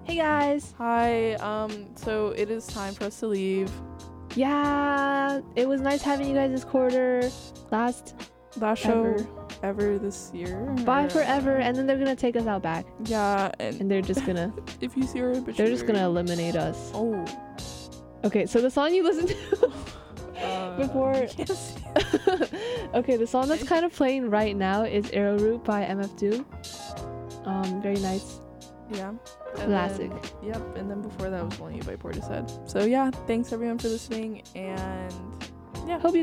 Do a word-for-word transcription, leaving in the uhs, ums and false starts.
Hey guys. Hi. Um. So it is time for us to leave. Yeah, it was nice having you guys this quarter. Last Last show ever. ever this year. Bye or- forever, and then they're gonna take us out back, Yeah, and, and they're just gonna if you see our obituary, they're just gonna eliminate us. Oh. Okay, so the song you listened to Uh, before. you can't see. Okay, the song that's kind of playing right now is Arrowroot by M F Doom. Um, very nice. Yeah. And Classic. then- yep. And then before that was Only You by Portishead. So yeah, thanks everyone for listening, and yeah. Hope you